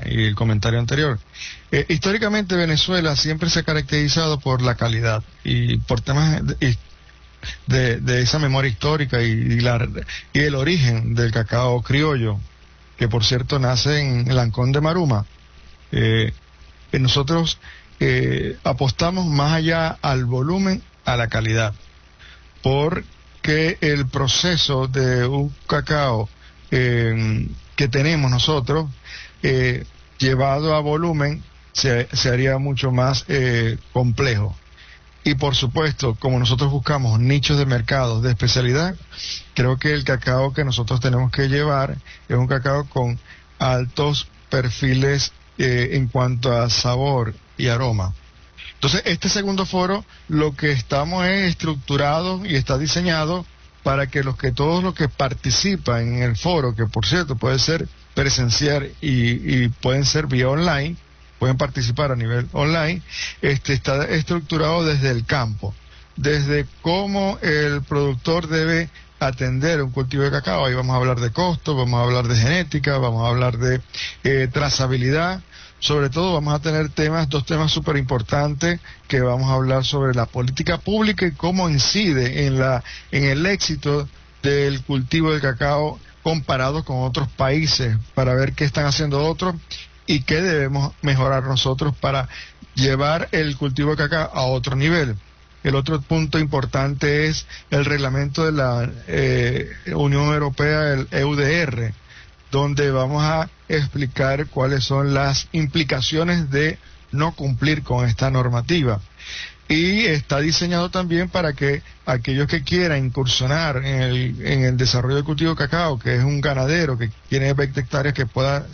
y el comentario anterior. Históricamente Venezuela siempre se ha caracterizado por la calidad y por temas de esa memoria histórica y el origen del cacao criollo, que por cierto nace en Lancón de Maruma. Nosotros apostamos más allá al volumen, a la calidad, porque el proceso de un cacao que tenemos nosotros, llevado a volumen, se haría mucho más complejo. Y por supuesto, como nosotros buscamos nichos de mercado de especialidad, creo que el cacao que nosotros tenemos que llevar es un cacao con altos perfiles en cuanto a sabor y aroma. Entonces, este segundo foro, lo que estamos es estructurado y está diseñado para que todos los que participan en el foro, que por cierto puede ser presencial y pueden ser vía online, pueden participar a nivel online, está estructurado desde el campo, desde cómo el productor debe atender un cultivo de cacao. Ahí vamos a hablar de costo, vamos a hablar de genética, vamos a hablar de trazabilidad. Sobre todo vamos a tener dos temas súper importantes, que vamos a hablar sobre la política pública y cómo incide en el éxito del cultivo del cacao comparado con otros países, para ver qué están haciendo otros y qué debemos mejorar nosotros para llevar el cultivo de cacao a otro nivel. El otro punto importante es el reglamento de la Unión Europea, el EUDR, donde vamos a explicar cuáles son las implicaciones de no cumplir con esta normativa. Y está diseñado también para que aquellos que quieran incursionar en el desarrollo del cultivo de cacao, que es un ganadero que tiene 20 hectáreas que pueda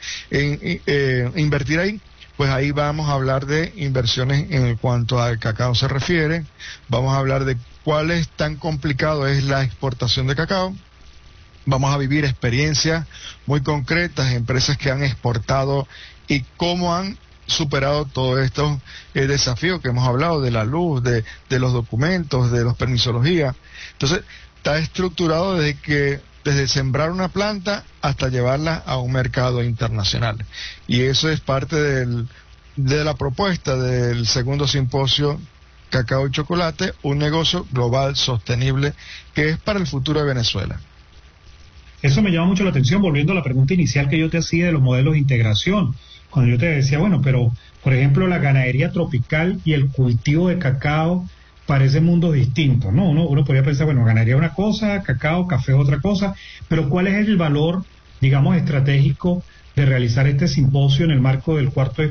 invertir ahí, pues ahí vamos a hablar de inversiones en cuanto al cacao se refiere. Vamos a hablar de cuál es tan complicado es la exportación de cacao. Vamos a vivir experiencias muy concretas, empresas que han exportado y cómo han superado todos estos desafíos que hemos hablado, de la luz, de los documentos, de los permisologías. Entonces, está estructurado desde sembrar una planta hasta llevarla a un mercado internacional. Y eso es parte de la propuesta del segundo simposio Cacao y Chocolate, un negocio global sostenible que es para el futuro de Venezuela. Eso me llama mucho la atención, volviendo a la pregunta inicial que yo te hacía de los modelos de integración. Cuando yo te decía, bueno, pero, por ejemplo, la ganadería tropical y el cultivo de cacao parecen mundos distintos, ¿no? Uno podría pensar, bueno, ganadería una cosa, cacao, café otra cosa, pero ¿cuál es el valor, digamos, estratégico de realizar este simposio en el marco del cuarto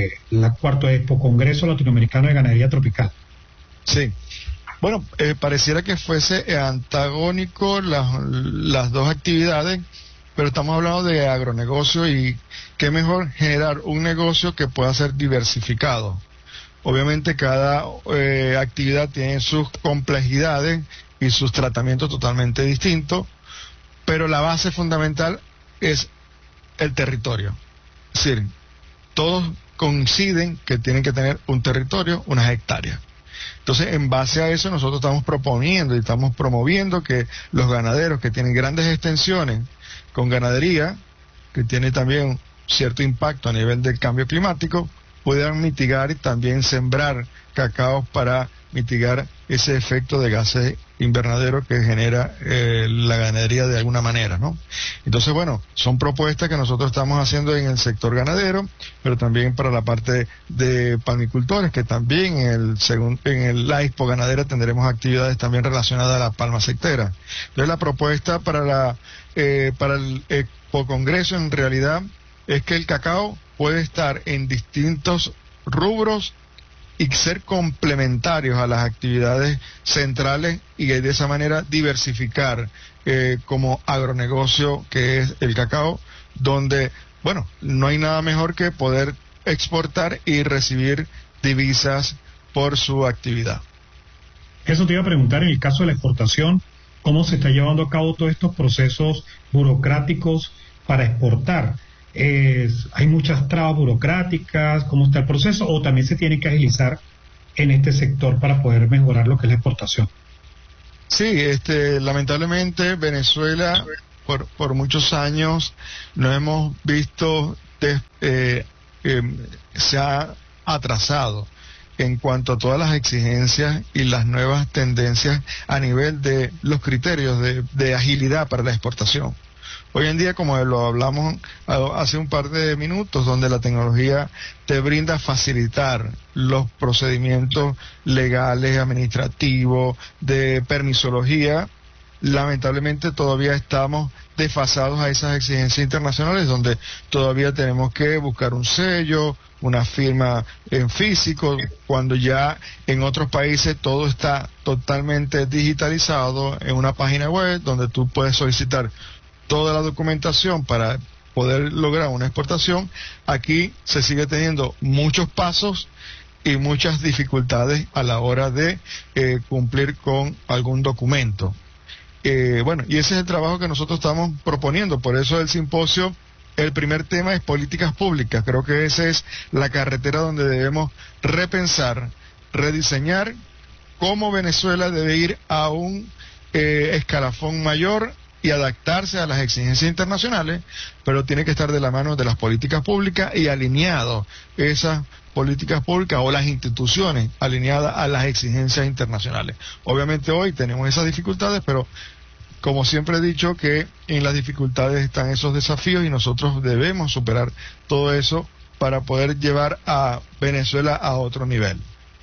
Expo Congreso Latinoamericano de Ganadería Tropical? Sí. Bueno, pareciera que fuese antagónico las dos actividades, pero estamos hablando de agronegocio y qué mejor generar un negocio que pueda ser diversificado. Obviamente cada actividad tiene sus complejidades y sus tratamientos totalmente distintos, pero la base fundamental es el territorio. Es decir, todos coinciden que tienen que tener un territorio, unas hectáreas. Entonces, en base a eso, nosotros estamos proponiendo y estamos promoviendo que los ganaderos que tienen grandes extensiones con ganadería, que tiene también cierto impacto a nivel del cambio climático, puedan mitigar y también sembrar cacao para mitigar ese efecto de gases invernaderos que genera la ganadería de alguna manera, ¿no? Entonces, bueno, son propuestas que nosotros estamos haciendo en el sector ganadero, pero también para la parte de palmicultores, que también en la Expo Ganadera tendremos actividades también relacionadas a la palma aceitera. Entonces, la propuesta para el Expo Congreso en realidad es que el cacao puede estar en distintos rubros y ser complementarios a las actividades centrales y de esa manera diversificar como agronegocio que es el cacao, donde, bueno, no hay nada mejor que poder exportar y recibir divisas por su actividad. Eso te iba a preguntar, en el caso de la exportación, ¿cómo se está llevando a cabo todos estos procesos burocráticos para exportar? ¿Hay muchas trabas burocráticas? ¿Cómo está el proceso? ¿O también se tiene que agilizar en este sector para poder mejorar lo que es la exportación? Sí, lamentablemente Venezuela por muchos años no hemos visto se ha atrasado en cuanto a todas las exigencias y las nuevas tendencias a nivel de los criterios de agilidad para la exportación. Hoy en día, como lo hablamos hace un par de minutos, donde la tecnología te brinda facilitar los procedimientos legales, administrativos, de permisología, lamentablemente todavía estamos desfasados a esas exigencias internacionales, donde todavía tenemos que buscar un sello, una firma en físico, cuando ya en otros países todo está totalmente digitalizado en una página web donde tú puedes solicitar toda la documentación para poder lograr una exportación. Aquí se sigue teniendo muchos pasos y muchas dificultades a la hora de cumplir con algún documento. Bueno, y ese es el trabajo que nosotros estamos proponiendo. Por eso el simposio, el primer tema es políticas públicas. Creo que esa es la carretera donde debemos repensar, rediseñar cómo Venezuela debe ir a un escalafón mayor y adaptarse a las exigencias internacionales, pero tiene que estar de la mano de las políticas públicas y alineado esas políticas públicas o las instituciones alineadas a las exigencias internacionales. Obviamente hoy tenemos esas dificultades, pero como siempre he dicho, que en las dificultades están esos desafíos y nosotros debemos superar todo eso para poder llevar a Venezuela a otro nivel.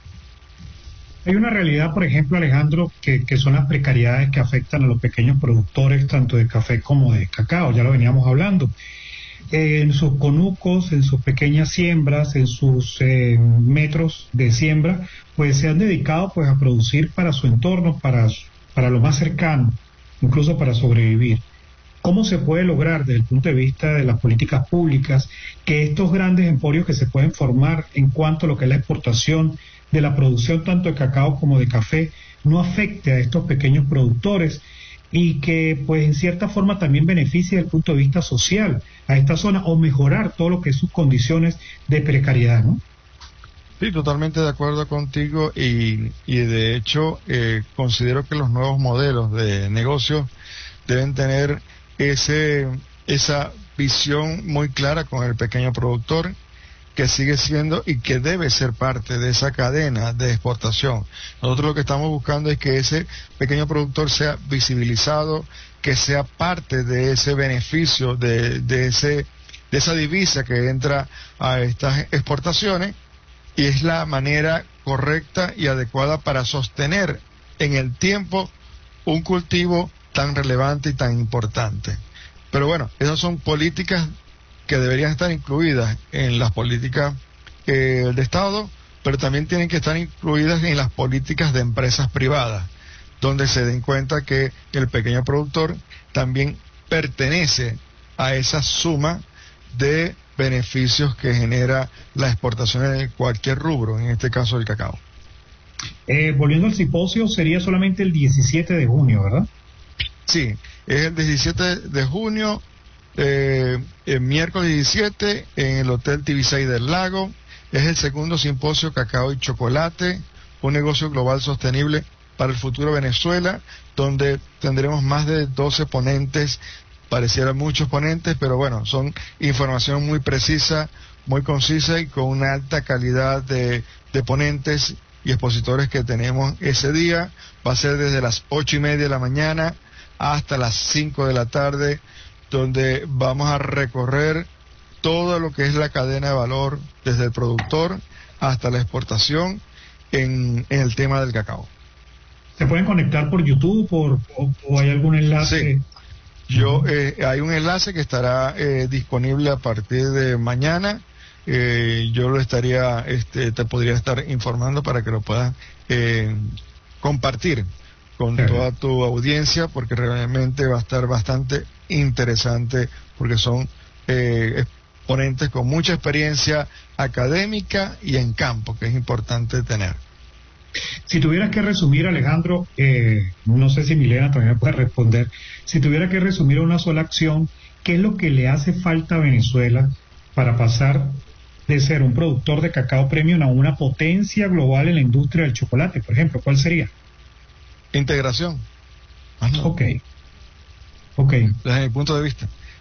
Hay una realidad, por ejemplo, Alejandro, que son las precariedades que afectan a los pequeños productores, tanto de café como de cacao, ya lo veníamos hablando. En sus conucos, en sus pequeñas siembras, en sus metros de siembra, pues se han dedicado pues a producir para su entorno, para lo más cercano, incluso para sobrevivir. ¿Cómo se puede lograr, desde el punto de vista de las políticas públicas, que estos grandes emporios que se pueden formar en cuanto a lo que es la exportación de la producción tanto de cacao como de café no afecte a estos pequeños productores y que pues en cierta forma también beneficie desde el punto de vista social a esta zona o mejorar todo lo que es sus condiciones de precariedad, ¿no? Sí, totalmente de acuerdo contigo y de hecho considero que los nuevos modelos de negocio deben tener esa visión muy clara con el pequeño productor, que sigue siendo y que debe ser parte de esa cadena de exportación. Nosotros lo que estamos buscando es que ese pequeño productor sea visibilizado, que sea parte de ese beneficio, de esa divisa que entra a estas exportaciones, y es la manera correcta y adecuada para sostener en el tiempo un cultivo tan relevante y tan importante. Pero bueno, esas son políticas que deberían estar incluidas en las políticas de Estado, pero también tienen que estar incluidas en las políticas de empresas privadas, donde se den cuenta que el pequeño productor también pertenece a esa suma de beneficios que genera la exportación de cualquier rubro, en este caso el cacao. Volviendo al simposio, sería solamente el 17 de junio, ¿verdad? Sí, es el 17 de junio, el miércoles 17 en el Hotel Tibisay del Lago. Es el segundo simposio Cacao y Chocolate, un negocio global sostenible para el futuro de Venezuela, donde tendremos más de 12 ponentes. Parecieran muchos ponentes, pero bueno, son información muy precisa, muy concisa y con una alta calidad de ponentes y expositores que tenemos ese día. Va a ser desde las 8:30 de la mañana hasta las 5 de la tarde, donde vamos a recorrer todo lo que es la cadena de valor, desde el productor hasta la exportación en el tema del cacao. ¿Se pueden conectar por YouTube o hay algún enlace? Sí, hay un enlace que estará disponible a partir de mañana. Yo lo estaría, te podría estar informando para que lo puedas compartir con toda tu audiencia, porque realmente va a estar bastante interesante, porque son ponentes con mucha experiencia académica y en campo, que es importante tener. Si tuvieras que resumir, Alejandro, no sé si Milena también me puede responder, si tuviera que resumir una sola acción, ¿qué es lo que le hace falta a Venezuela para pasar de ser un productor de cacao premium a una potencia global en la industria del chocolate, por ejemplo? ¿Cuál sería? Integración. Ok. Desde mi punto de vista.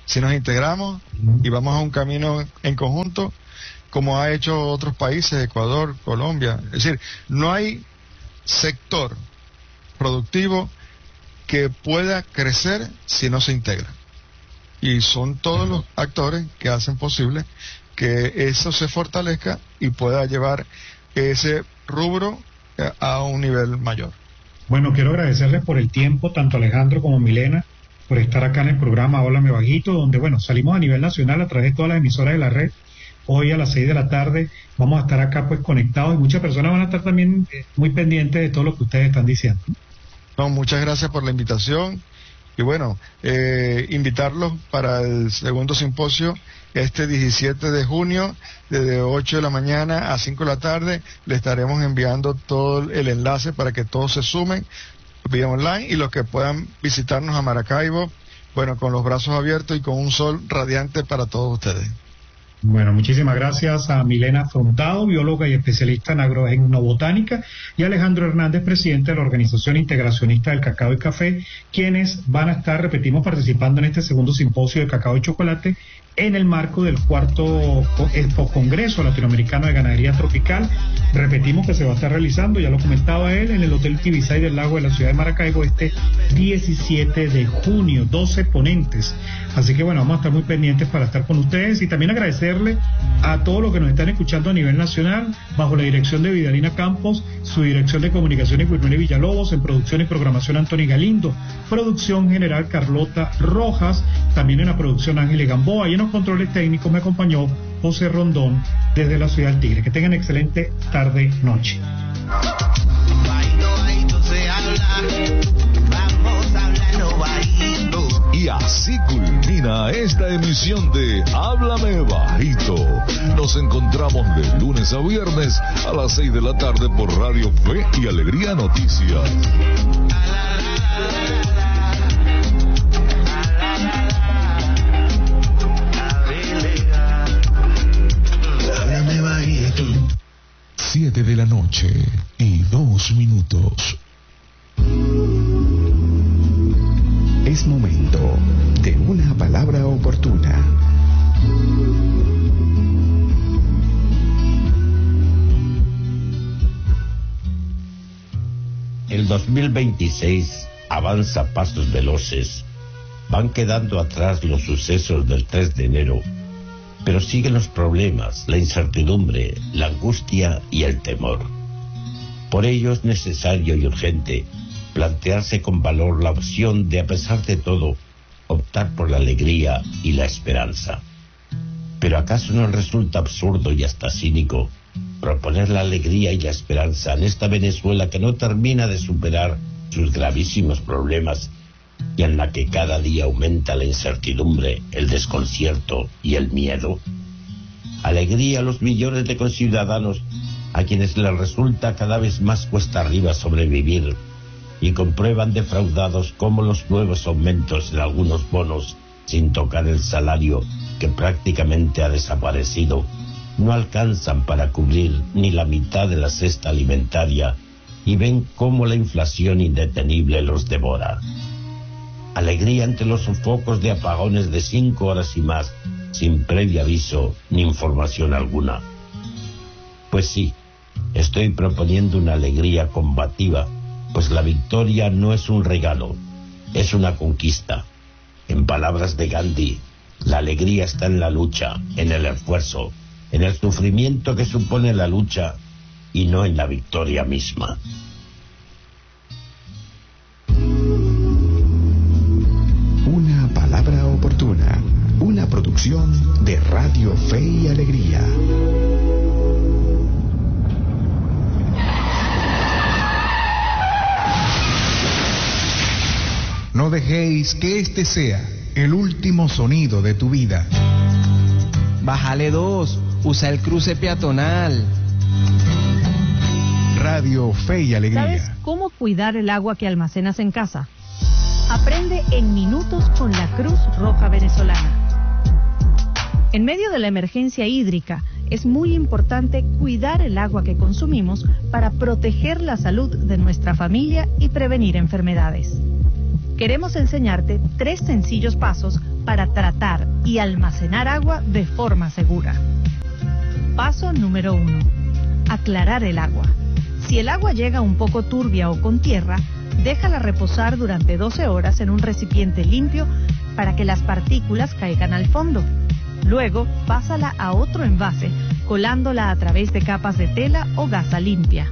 Si nos integramos y vamos a un camino en conjunto, como ha hecho otros países, Ecuador, Colombia, es decir, no hay sector productivo que pueda crecer si no se integra. Y son todos los actores que hacen posible que eso se fortalezca y pueda llevar ese rubro a un nivel mayor. Bueno, quiero agradecerles por el tiempo, tanto Alejandro como Milena, por estar acá en el programa Háblame Bajito, donde, bueno, salimos a nivel nacional a través de todas las emisoras de la red. Hoy a las 6 de la tarde vamos a estar acá pues conectados y muchas personas van a estar también muy pendientes de todo lo que ustedes están diciendo. No, muchas gracias por la invitación y bueno, invitarlos para el segundo simposio este 17 de junio, desde 8 de la mañana a 5 de la tarde. Le estaremos enviando todo el enlace para que todos se sumen vía online y los que puedan visitarnos a Maracaibo, bueno, con los brazos abiertos y con un sol radiante para todos ustedes. Bueno, muchísimas gracias a Milena Frontado, bióloga y especialista en agroetnobotánica, y Alejandro Hernández, presidente de la Organización Integracionista del Cacao y Café, quienes van a estar, repetimos, participando en este segundo simposio de cacao y chocolate en el marco del cuarto Congreso Latinoamericano de Ganadería Tropical. Repetimos que se va a estar realizando, ya lo comentaba él, en el Hotel Tibisay del Lago de la ciudad de Maracaibo este 17 de junio, 12 ponentes. Así que bueno, vamos a estar muy pendientes para estar con ustedes y también agradecerle a todos los que nos están escuchando a nivel nacional, bajo la dirección de Vidalina Campos, su dirección de comunicaciones Wilmere Villalobos, en producción y programación Anthony Galindo, producción general Carlota Rojas, también en la producción Ángeles Gamboa, y en los controles técnicos me acompañó José Rondón desde la ciudad del Tigre. Que tengan excelente tarde, noche. Y así culmina esta emisión de Háblame Bajito. Nos encontramos de lunes a viernes a las 6 de la tarde por Radio Fe y Alegría Noticias. Háblame Bajito. 7 de la noche y 2 minutos. Es momento de una palabra oportuna. El 2026 avanza a pasos veloces. Van quedando atrás los sucesos del 3 de enero, pero siguen los problemas, la incertidumbre, la angustia y el temor. Por ello es necesario y urgente plantearse con valor la opción de, a pesar de todo, optar por la alegría y la esperanza. Pero ¿acaso no resulta absurdo y hasta cínico proponer la alegría y la esperanza en esta Venezuela que no termina de superar sus gravísimos problemas y en la que cada día aumenta la incertidumbre, el desconcierto y el miedo? Alegría a los millones de conciudadanos a quienes les resulta cada vez más cuesta arriba sobrevivir y comprueban defraudados cómo los nuevos aumentos en algunos bonos, sin tocar el salario que prácticamente ha desaparecido, no alcanzan para cubrir ni la mitad de la cesta alimentaria y ven cómo la inflación indetenible los devora. Alegría ante los sofocos de apagones de 5 horas y más, sin previo aviso ni información alguna. Pues sí, estoy proponiendo una alegría combativa, pues la victoria no es un regalo, es una conquista. En palabras de Gandhi, la alegría está en la lucha, en el esfuerzo, en el sufrimiento que supone la lucha y no en la victoria misma. Una palabra oportuna, una producción de Radio Fe y Alegría. No dejéis que este sea el último sonido de tu vida. Bájale 2, usa el cruce peatonal. Radio Fe y Alegría. ¿Sabes cómo cuidar el agua que almacenas en casa? Aprende en minutos con la Cruz Roja Venezolana. En medio de la emergencia hídrica, es muy importante cuidar el agua que consumimos para proteger la salud de nuestra familia y prevenir enfermedades. Queremos enseñarte 3 sencillos pasos para tratar y almacenar agua de forma segura. Paso número 1. Aclarar el agua. Si el agua llega un poco turbia o con tierra, déjala reposar durante 12 horas en un recipiente limpio para que las partículas caigan al fondo. Luego, pásala a otro envase, colándola a través de capas de tela o gasa limpia.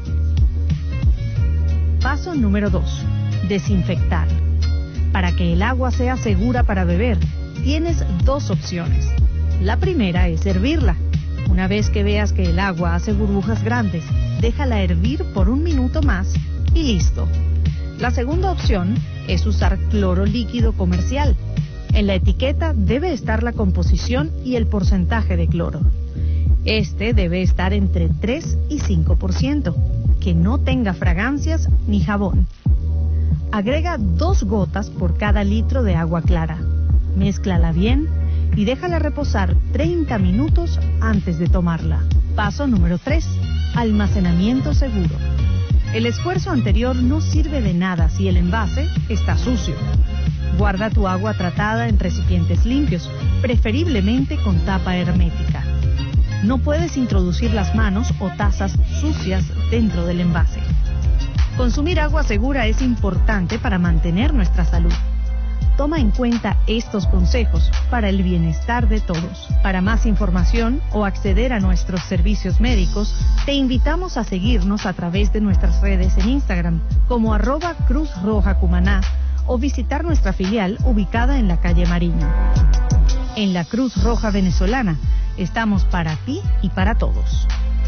Paso número 2. Desinfectar. Para que el agua sea segura para beber, tienes 2 opciones. La primera es hervirla. Una vez que veas que el agua hace burbujas grandes, déjala hervir por 1 minuto más y listo. La segunda opción es usar cloro líquido comercial. En la etiqueta debe estar la composición y el porcentaje de cloro. Este debe estar entre 3 y 5%, que no tenga fragancias ni jabón. Agrega 2 gotas por cada litro de agua clara. Mézclala bien y déjala reposar 30 minutos antes de tomarla. Paso número 3. Almacenamiento seguro. El esfuerzo anterior no sirve de nada si el envase está sucio. Guarda tu agua tratada en recipientes limpios, preferiblemente con tapa hermética. No puedes introducir las manos o tazas sucias dentro del envase. Consumir agua segura es importante para mantener nuestra salud. Toma en cuenta estos consejos para el bienestar de todos. Para más información o acceder a nuestros servicios médicos, te invitamos a seguirnos a través de nuestras redes en Instagram como @Cruz Roja Cumaná o visitar nuestra filial ubicada en la calle Mariño. En la Cruz Roja Venezolana estamos para ti y para todos.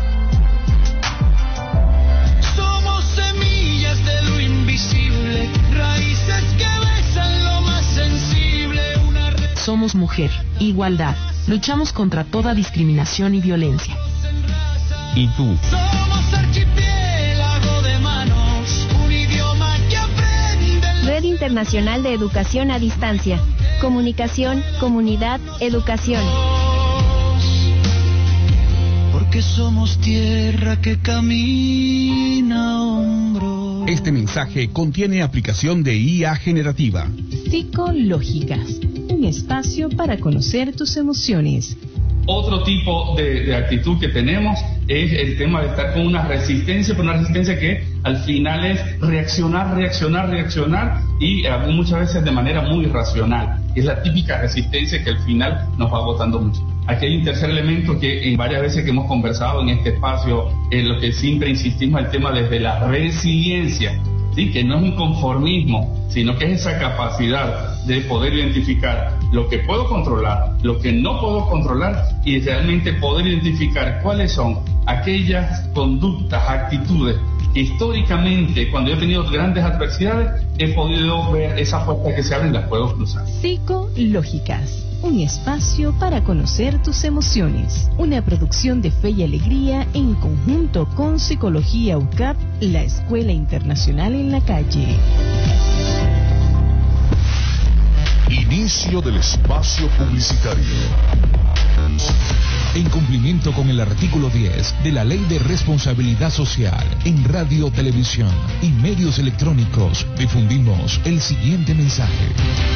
Somos semillas de lo invisible, raíces que besan lo más sensible. Somos mujer, igualdad, luchamos contra toda discriminación y violencia. ¿Y tú? Somos archipiélago de manos, un idioma que aprende. Red Internacional de Educación a Distancia. Comunicación, comunidad, educación. Porque somos tierra que camina a hombros. Este mensaje contiene aplicación de IA generativa. Psicológicas, un espacio para conocer tus emociones. Otro tipo de actitud que tenemos es el tema de estar con una resistencia, pero una resistencia que al final es reaccionar y muchas veces de manera muy irracional. Es la típica resistencia que al final nos va agotando mucho. Aquí hay un tercer elemento que en varias veces que hemos conversado en este espacio, en lo que siempre insistimos, el tema desde la resiliencia, ¿sí? Que no es un conformismo, sino que es esa capacidad de poder identificar lo que puedo controlar, lo que no puedo controlar y realmente poder identificar cuáles son aquellas conductas, actitudes que históricamente, cuando yo he tenido grandes adversidades, he podido ver esas puertas que se abren y las puedo cruzar. Psicológicas, un espacio para conocer tus emociones. Una producción de Fe y Alegría en conjunto con Psicología UCAP, la Escuela Internacional en la Calle. Inicio del espacio publicitario. En cumplimiento con el artículo 10 de la Ley de Responsabilidad Social, en radio, televisión y medios electrónicos, difundimos el siguiente mensaje.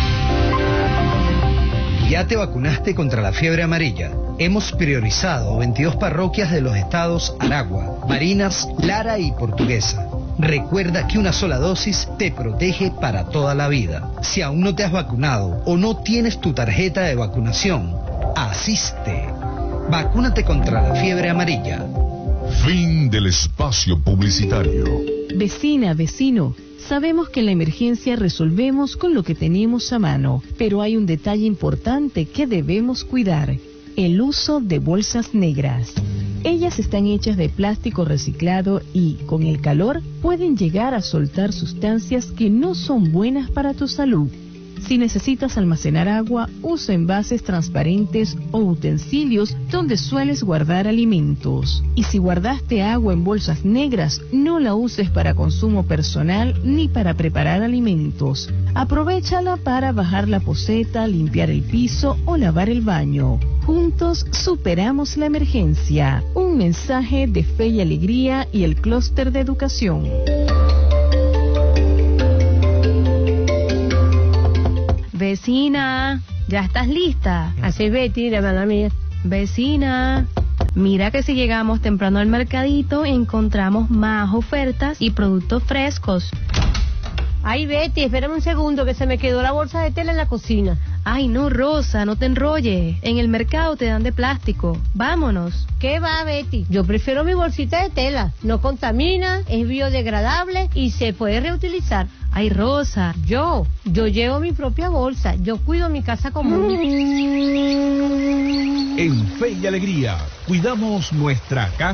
¿Ya te vacunaste contra la fiebre amarilla? Hemos priorizado 22 parroquias de los estados Aragua, Barinas, Lara y Portuguesa. Recuerda que una sola dosis te protege para toda la vida. Si aún no te has vacunado o no tienes tu tarjeta de vacunación, asiste. Vacúnate contra la fiebre amarilla. Fin del espacio publicitario. Vecina, vecino, sabemos que en la emergencia resolvemos con lo que tenemos a mano, pero hay un detalle importante que debemos cuidar: el uso de bolsas negras. Ellas están hechas de plástico reciclado y, con el calor, pueden llegar a soltar sustancias que no son buenas para tu salud. Si necesitas almacenar agua, usa envases transparentes o utensilios donde sueles guardar alimentos. Y si guardaste agua en bolsas negras, no la uses para consumo personal ni para preparar alimentos. Aprovéchala para bajar la poceta, limpiar el piso o lavar el baño. Juntos superamos la emergencia. Un mensaje de Fe y Alegría y el Clúster de Educación. Vecina, ¿Ya estás lista? Así es, Betty, de verdad mía. Vecina, mira que si llegamos temprano al mercadito encontramos más ofertas y productos frescos. Ay, Betty, espérame un segundo que se me quedó la bolsa de tela en la cocina. Ay, no, Rosa, no te enrolles. En el mercado te dan de plástico. Vámonos. ¿Qué va, Betty? Yo prefiero mi bolsita de tela. No contamina, es biodegradable y se puede reutilizar. Ay, Rosa. Yo llevo mi propia bolsa. Yo cuido mi casa común. En Fe y Alegría, cuidamos nuestra casa.